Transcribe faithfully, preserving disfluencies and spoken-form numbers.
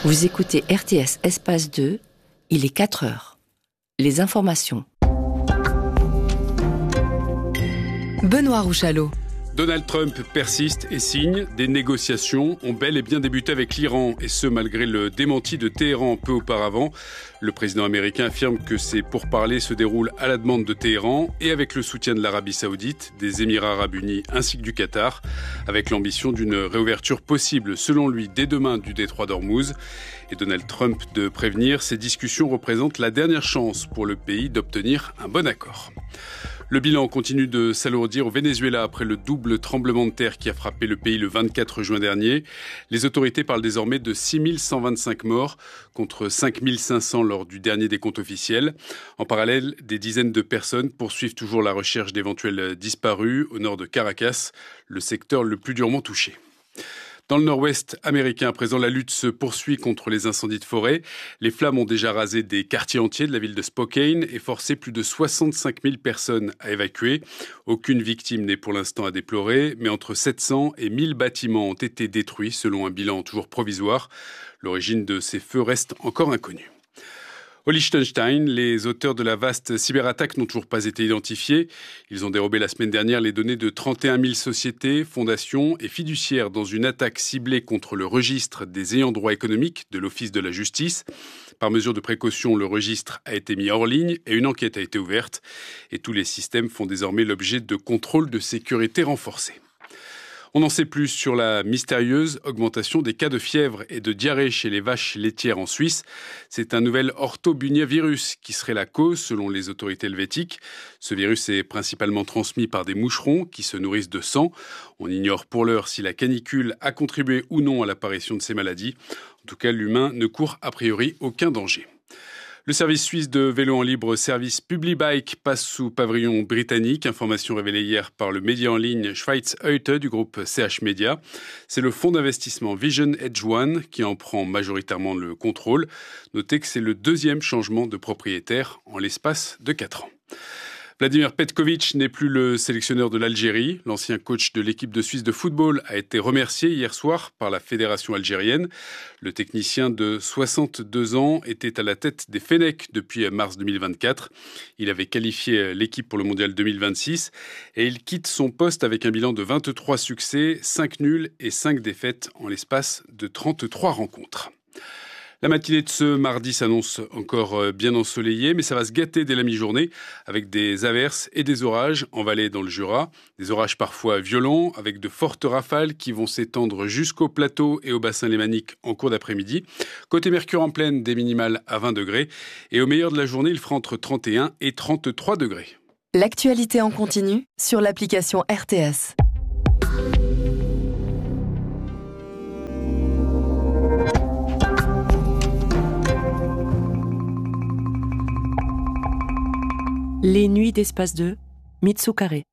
Vous écoutez R T S Espace deux, il est quatre heures. Les informations. Benoît Rouchalot. Donald Trump persiste et signe. Des négociations ont bel et bien débuté avec l'Iran, et ce malgré le démenti de Téhéran peu auparavant. Le président américain affirme que ces pourparlers se déroulent à la demande de Téhéran et avec le soutien de l'Arabie Saoudite, des Émirats Arabes Unis ainsi que du Qatar, avec l'ambition d'une réouverture possible, selon lui, dès demain du détroit d'Ormuz. Et Donald Trump de prévenir, ces discussions représentent la dernière chance pour le pays d'obtenir un bon accord. Le bilan continue de s'alourdir au Venezuela après le double tremblement de terre qui a frappé le pays le vingt-quatre juin dernier. Les autorités parlent désormais de six mille cent vingt-cinq morts contre cinq mille cinq cents lors du dernier décompte officiel. En parallèle, des dizaines de personnes poursuivent toujours la recherche d'éventuels disparus au nord de Caracas, le secteur le plus durement touché. Dans le nord-ouest américain, à présent, la lutte se poursuit contre les incendies de forêt. Les flammes ont déjà rasé des quartiers entiers de la ville de Spokane et forcé plus de soixante-cinq mille personnes à évacuer. Aucune victime n'est pour l'instant à déplorer, mais entre sept cents et mille bâtiments ont été détruits, selon un bilan toujours provisoire. L'origine de ces feux reste encore inconnue. Au Liechtenstein, les auteurs de la vaste cyberattaque n'ont toujours pas été identifiés. Ils ont dérobé la semaine dernière les données de trente et un mille sociétés, fondations et fiduciaires dans une attaque ciblée contre le registre des ayants droit économiques de l'Office de la justice. Par mesure de précaution, le registre a été mis hors ligne et une enquête a été ouverte. Et tous les systèmes font désormais l'objet de contrôles de sécurité renforcés. On en sait plus sur la mystérieuse augmentation des cas de fièvre et de diarrhée chez les vaches laitières en Suisse. C'est un nouvel orthobunyavirus qui serait la cause, selon les autorités helvétiques. Ce virus est principalement transmis par des moucherons qui se nourrissent de sang. On ignore pour l'heure si la canicule a contribué ou non à l'apparition de ces maladies. En tout cas, l'humain ne court a priori aucun danger. Le service suisse de vélo en libre service Publibike passe sous pavillon britannique. Information révélée hier par le média en ligne Schweiz Heute du groupe C H Media. C'est le fonds d'investissement Vision Edge One qui en prend majoritairement le contrôle. Notez que c'est le deuxième changement de propriétaire en l'espace de quatre ans. Vladimir Petković n'est plus le sélectionneur de l'Algérie. L'ancien coach de l'équipe de Suisse de football a été remercié hier soir par la fédération algérienne. Le technicien de soixante-deux ans était à la tête des Fennecs depuis mars deux mille vingt-quatre. Il avait qualifié l'équipe pour le mondial deux mille vingt-six et il quitte son poste avec un bilan de vingt-trois succès, cinq nuls et cinq défaites en l'espace de trente-trois rencontres. La matinée de ce mardi s'annonce encore bien ensoleillée, mais ça va se gâter dès la mi-journée avec des averses et des orages en vallée dans le Jura. Des orages parfois violents avec de fortes rafales qui vont s'étendre jusqu'au plateau et au bassin lémanique en cours d'après-midi. Côté Mercure en pleine, des minimales à vingt degrés. Et au meilleur de la journée, il fera entre trente et un et trente-trois degrés. L'actualité en continu sur l'application R T S. Les nuits d'Espace deux, Mitsu Carré.